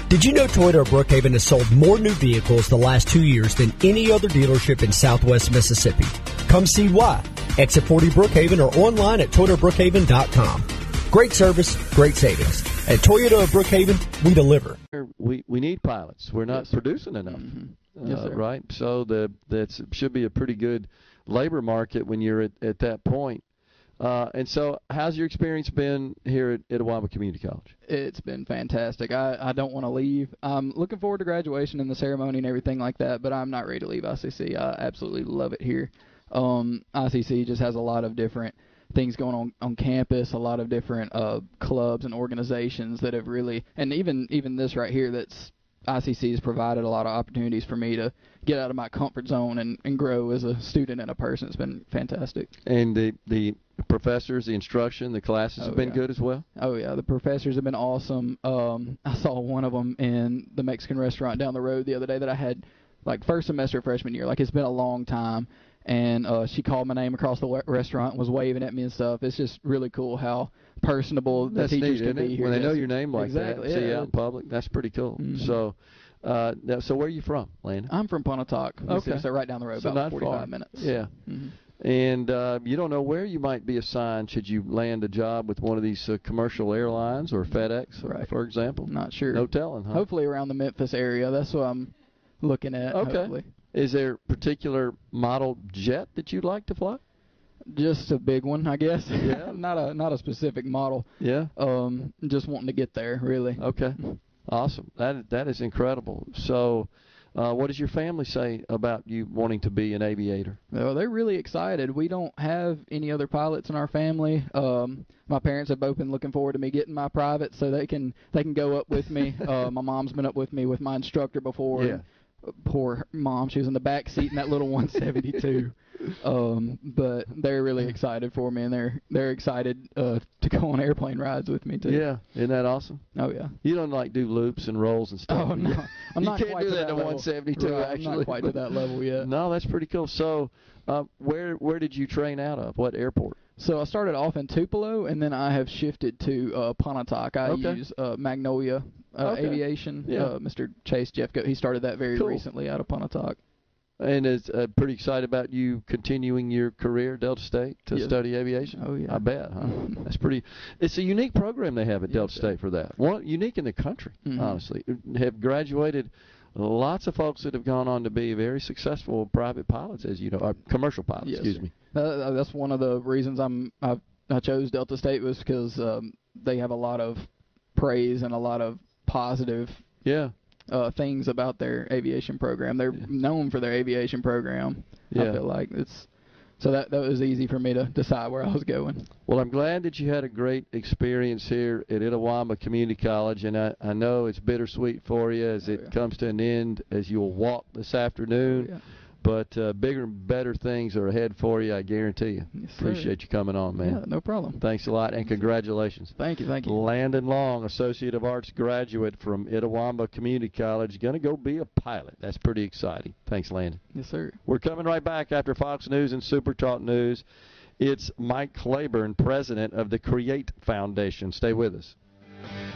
Did you know Toyota of Brookhaven has sold more new vehicles the last 2 years than any other dealership in Southwest Mississippi? Come see why. Exit 40 Brookhaven or online at ToyotaBrookhaven.com. Great service, great savings. At Toyota of Brookhaven, we deliver. We need pilots. We're not producing enough, Yes, sir. right? So that should be a pretty good labor market when you're at that point. And so how's your experience been here at Itawamba Community College? It's been fantastic. I don't want to leave. I'm looking forward to graduation and the ceremony and everything like that, but I'm not ready to leave ICC. I absolutely love it here. ICC just has a lot of different things going on campus, a lot of different clubs and organizations that have really, and even this right here, that's ICC has provided a lot of opportunities for me to get out of my comfort zone and grow as a student and a person. It's been fantastic. And the professors, the instruction, the classes have been good as well? Oh, yeah. The professors have been awesome. I saw one of them in the Mexican restaurant down the road the other day that I had, like, first semester of freshman year. Like, it's been a long time. And she called my name across the restaurant and was waving at me and stuff. It's just really cool how personable the teachers can be here. When they know your name like that, exactly, see you out in public, that's pretty cool. Mm-hmm. So where are you from, Landon? I'm from Pontotoc. Okay. So right down the road, so about not 45 far. minutes. Yeah. Mm-hmm. And you don't know where you might be assigned should you land a job with one of these commercial airlines or FedEx, right, for example? Not sure. No telling, huh? Hopefully around the Memphis area. That's what I'm looking at. Okay. Hopefully. Is there a particular model jet that you'd like to fly? Just a big one, I guess. Yeah. not a specific model. Yeah. Just wanting to get there, really. Okay. Awesome. That is incredible. So, what does your family say about you wanting to be an aviator? Well, they're really excited. We don't have any other pilots in our family. My parents have both been looking forward to me getting my private so they can go up with me. My mom's been up with me with my instructor before. Yeah. Poor mom, she was in the back seat in that little 172. But they're really excited for me, and they're excited to go on airplane rides with me too. Yeah, isn't that awesome? Oh yeah. You don't do loops and rolls and stuff. Oh no, I'm not you can't quite do to that that in level. 172. Right, actually, I'm not quite to that level yet. No, that's pretty cool. So, where did you train out of? What airport? So I started off in Tupelo, and then I have shifted to Pontotoc. I use Magnolia Aviation. Yeah. Mr. Chase Jeffco, he started that very recently out of Pontotoc. And is pretty excited about you continuing your career at Delta State to study aviation? Oh, yeah. I bet, huh? That's pretty. It's a unique program they have at Delta State for that. One unique in the country, honestly. Have graduated lots of folks that have gone on to be very successful private pilots, as you know, or commercial pilots, excuse me. That's one of the reasons I chose Delta State was because they have a lot of praise and a lot of positive things about their aviation program. They're known for their aviation program. I feel like so that was easy for me to decide where I was going. Well, I'm glad that you had a great experience here at Itawamba Community College, and I know it's bittersweet for you as it comes to an end as you'll walk this afternoon. But bigger and better things are ahead for you, I guarantee you. Yes, Appreciate you coming on, man. Yeah, no problem. Thanks a lot, and congratulations. Thank you. Landon Long, Associate of Arts graduate from Itawamba Community College, going to go be a pilot. That's pretty exciting. Thanks, Landon. Yes, sir. We're coming right back after Fox News and Super Talk News. It's Mike Claiborne, president of the Create Foundation. Stay with us.